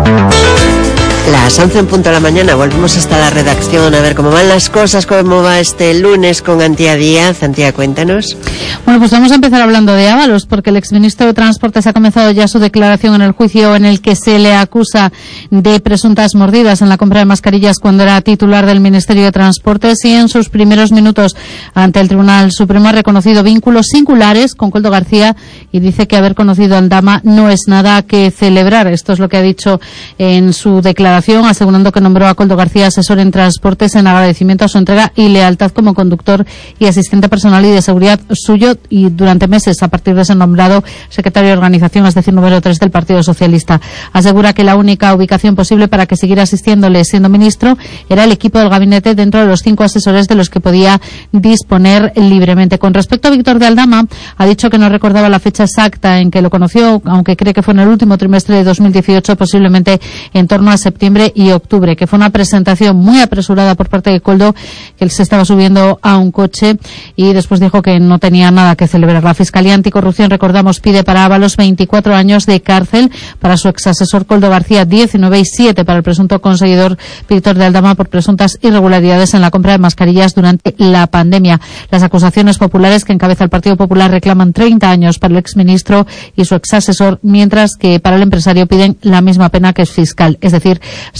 Las 11 en punto de la mañana, volvemos hasta la redacción a ver cómo van las cosas, cómo va este lunes con Antía Díaz. Antía, cuéntanos. Bueno, pues vamos a empezar hablando de Ábalos, porque el exministro de Transportes ha comenzado ya su declaración en el juicio en el que se le acusa de presuntas mordidas en la compra de mascarillas cuando era titular del Ministerio de Transportes, y en sus primeros minutos ante el Tribunal Supremo ha reconocido vínculos singulares con Koldo García y dice que haber conocido a Aldama no es nada que celebrar. Esto es lo que ha dicho en su declaración, asegurando que nombró a Koldo García asesor en transportes en agradecimiento a su entrega y lealtad como conductor y asistente personal y de seguridad suyo, y durante meses a partir de ser nombrado secretario de organización, es decir, número 3 del Partido Socialista. Asegura que la única ubicación posible para que siguiera asistiéndole siendo ministro era el equipo del gabinete dentro de los 5 asesores de los que podía disponer libremente. Con respecto a Víctor de Aldama, ha dicho que no recordaba la fecha exacta en que lo conoció, aunque cree que fue en el último trimestre de 2018, posiblemente en torno a septiembre y octubre, que fue una presentación muy apresurada por parte de Koldo, que él se estaba subiendo a un coche y después dijo que no tenía nada que celebrar. La Fiscalía Anticorrupción, recordamos, pide para Ábalos 24 años de cárcel, para su exasesor Koldo García 19 y 7 para el presunto conseguidor Víctor de Aldama por presuntas irregularidades en la compra de mascarillas durante la pandemia. Las acusaciones populares que encabeza el Partido Popular reclaman 30 años para el exministro y su exasesor, mientras que para el empresario piden la misma pena que es fiscal, es decir,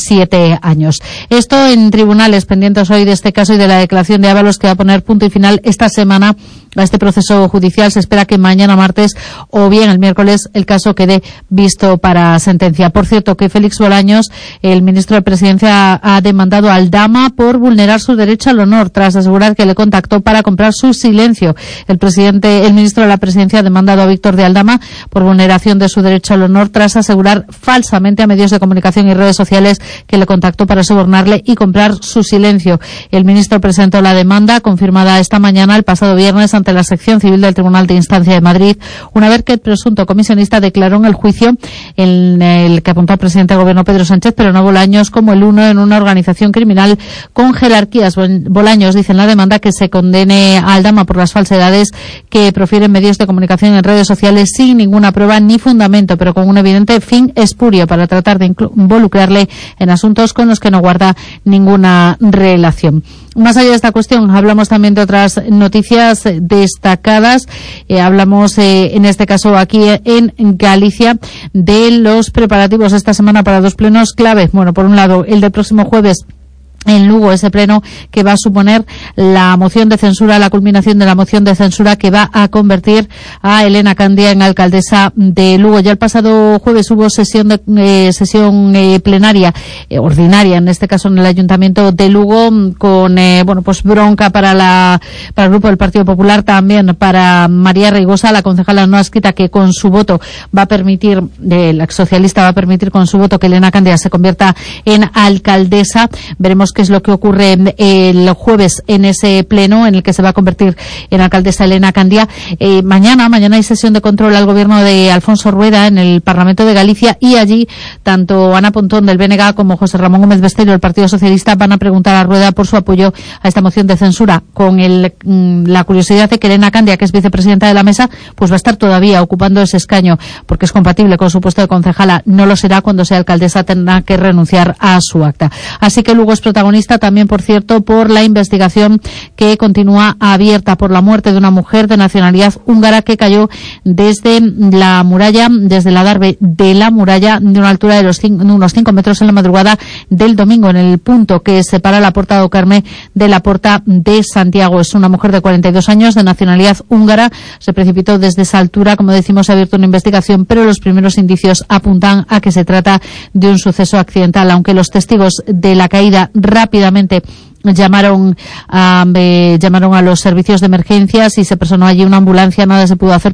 7 años. Esto en tribunales, pendientes hoy de este caso y de la declaración de Ábalos, que va a poner punto y final esta semana a este proceso judicial. Se espera que mañana martes o bien el miércoles el caso quede visto para sentencia. Por cierto, que Félix Bolaños, el ministro de Presidencia, ha demandado a Aldama por vulnerar su derecho al honor tras asegurar que le contactó para comprar su silencio. El ministro de la Presidencia ha demandado a Víctor de Aldama por vulneración de su derecho al honor tras asegurar falsamente a medios de comunicación y redes sociales que le contactó para sobornarle y comprar su silencio. El ministro presentó la demanda, confirmada esta mañana, el pasado viernes, ante la sección civil del Tribunal de Instancia de Madrid, una vez que el presunto comisionista declaró en el juicio en el que apuntó al presidente del Gobierno Pedro Sánchez, pero no Bolaños, como el uno en una organización criminal con jerarquías. Bolaños dice en la demanda que se condene a Aldama por las falsedades que profieren medios de comunicación en redes sociales sin ninguna prueba ni fundamento, pero con un evidente fin espurio para tratar de involucrarle en asuntos con los que no guarda ninguna relación. Más allá de esta cuestión, hablamos también de otras noticias destacadas. Hablamos, en este caso aquí en Galicia, de los preparativos esta semana para 2 plenos clave. Bueno, por un lado, el del próximo jueves en Lugo, ese pleno que va a suponer la moción de censura, la culminación de la moción de censura que va a convertir a Elena Candia en alcaldesa de Lugo. Ya el pasado jueves hubo sesión plenaria ordinaria, en este caso en el Ayuntamiento de Lugo, con pues bronca para el grupo del Partido Popular, también para María Reigosa, la concejala no adscrita, que con su voto va a permitir, la exsocialista va a permitir con su voto que Elena Candia se convierta en alcaldesa. Veremos qué es lo que ocurre el jueves en ese pleno en el que se va a convertir en alcaldesa Elena Candia. Mañana hay sesión de control al gobierno de Alfonso Rueda en el Parlamento de Galicia, y allí tanto Ana Pontón del BNG como José Ramón Gómez Besteiro del Partido Socialista van a preguntar a Rueda por su apoyo a esta moción de censura, con la curiosidad de que Elena Candia, que es vicepresidenta de la mesa, pues va a estar todavía ocupando ese escaño porque es compatible con su puesto de concejala. No lo será cuando sea alcaldesa, tendrá que renunciar a su acta. Así que Lugo es protagonista también, por cierto, por la investigación que continúa abierta por la muerte de una mujer de nacionalidad húngara que cayó desde la muralla, desde el adarve de la muralla, de una altura de unos 5 metros en la madrugada del domingo, en el punto que separa la Porta do Carme de la Porta de Santiago. Es una mujer de 42 años de nacionalidad húngara. Se precipitó desde esa altura, como decimos, se ha abierto una investigación, pero los primeros indicios apuntan a que se trata de un suceso accidental, aunque los testigos de la caída rápidamente llamaron a los servicios de emergencias y se personó allí una ambulancia. Nada se pudo hacer